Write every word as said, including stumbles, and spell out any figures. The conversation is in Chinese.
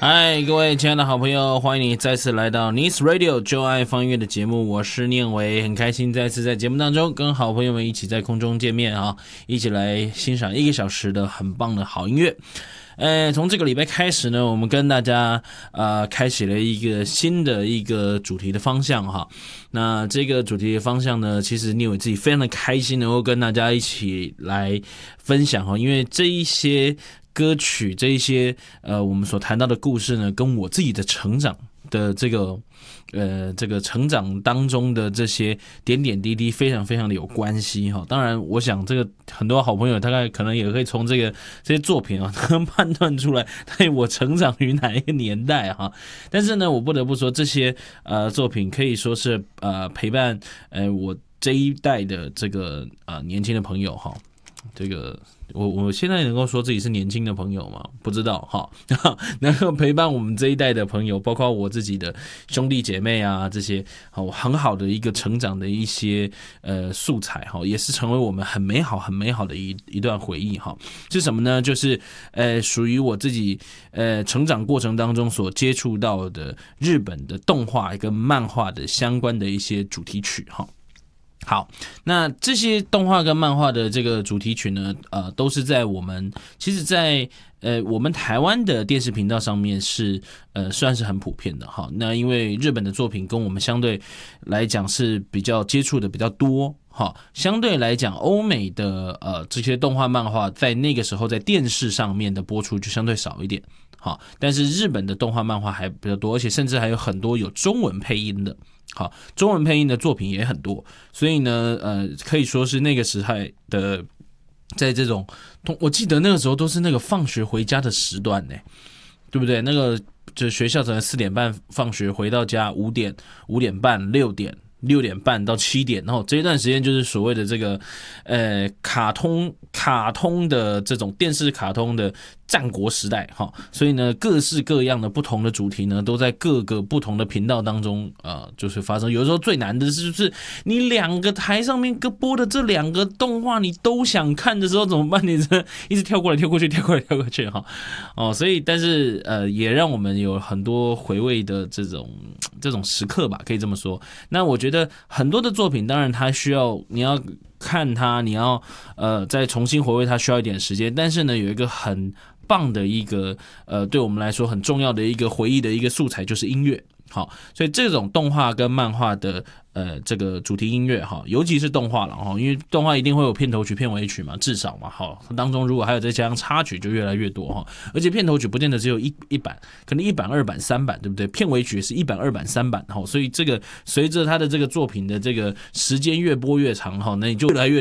嗨，各位亲爱的好朋友，欢迎你再次来到 Nice Radio 就爱放音乐的节目，我是念维，很开心再次在节目当中跟好朋友们一起在空中见面啊，一起来欣赏一个小时的很棒的好音乐。呃，从这个礼拜开始呢，我们跟大家呃开启了一个新的一个主题的方向哈。那这个主题的方向呢，其实念维自己非常的开心能够跟大家一起来分享哈，因为这一些歌曲这一些呃，我们所谈到的故事呢，跟我自己的成长的这个呃这个成长当中的这些点点滴滴，非常非常的有关系哈。当然，我想这个很多好朋友大概可能也可以从这个这些作品啊，判断出来，对我成长于哪一个年代哈。但是呢，我不得不说，这些呃作品可以说是呃陪伴呃我这一代的这个呃年轻的朋友哈。这个我我现在能够说自己是年轻的朋友吗？不知道哈，能够陪伴我们这一代的朋友，包括我自己的兄弟姐妹啊，这些好很好的一个成长的一些呃素材哈，也是成为我们很美好很美好的一一段回忆哈。是什么呢？就是呃属于我自己呃成长过程当中所接触到的日本的动画跟漫画的相关的一些主题曲哈。好，那这些动画跟漫画的这个主题曲呢，呃，都是在我们其实在呃我们台湾的电视频道上面是呃算是很普遍的哈。那因为日本的作品跟我们相对来讲是比较接触的比较多哈，相对来讲欧美的呃这些动画漫画在那个时候在电视上面的播出就相对少一点。好，但是日本的动画漫画还比较多，而且甚至还有很多有中文配音的。好，中文配音的作品也很多，所以呢，呃，可以说是那个时代的，在这种，我记得那个时候都是那个放学回家的时段呢，对不对？那个就学校可能四点半放学回到家，五点、五点半、六点。六点半到七点，然后这一段时间就是所谓的这个，呃，卡通卡通的这种电视卡通的战国时代哈，所以呢，各式各样的不同的主题呢，都在各个不同的频道当中，呃，就是发生。有的时候最难的是，就是你两个台上面播的这两个动画，你都想看的时候怎么办？你这一直跳过来跳过去，跳过来跳过去哈，哦，所以但是呃，也让我们有很多回味的这种这种时刻吧，可以这么说。那我觉得。觉得很多的作品，当然它需要你要看它，你要呃再重新回味它，需要一点时间。但是呢，有一个很棒的一个呃，对我们来说很重要的一个回忆的一个素材，就是音乐。好，所以这种动画跟漫画的呃这个主题音乐哈，尤其是动画了哈，因为动画一定会有片头曲、片尾曲嘛，至少嘛，好，当中如果还有再加上插曲，就越来越多哈。而且片头曲不见得只有一一版，可能一版、二版、三版，对不对？片尾曲也是一版、二版、三版哈，所以这个随着他的这个作品的这个时间越播越长哈，那你就越来越